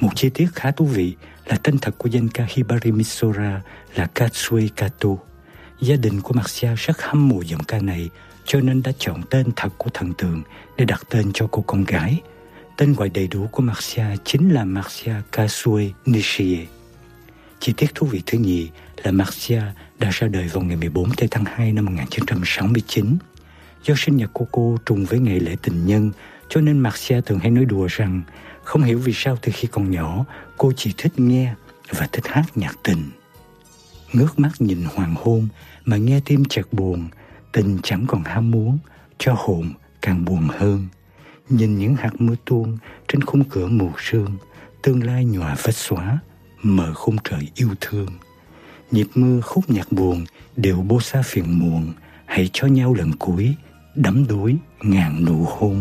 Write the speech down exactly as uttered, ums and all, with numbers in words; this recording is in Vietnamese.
Một chi tiết khá thú vị là tên thật của danh ca Hibari Misora là Katsue Kato. Gia đình của Marcia rất hâm mộ giọng ca này, cho nên đã chọn tên thật của thần tượng để đặt tên cho cô con gái. Tên gọi đầy đủ của Marcia chính là Marcia Kasue Nishie. Chi tiết thú vị thứ nhì là Marcia đã ra đời vào ngày mười bốn tháng hai năm một nghìn chín trăm sáu mươi chín. Do sinh nhật của cô trùng với ngày lễ tình nhân, cho nên Marcia thường hay nói đùa rằng không hiểu vì sao từ khi còn nhỏ cô chỉ thích nghe và thích hát nhạc tình. Ngước mắt nhìn hoàng hôn mà nghe tim chợt buồn, tình chẳng còn ham muốn, cho hồn càng buồn hơn. Nhìn những hạt mưa tuôn trên khung cửa mù sương, tương lai nhòa vết xóa, mở khung trời yêu thương. Nhịp mưa khúc nhạc buồn đều bô xa phiền muộn, hãy cho nhau lần cuối, đắm đuối ngàn nụ hôn.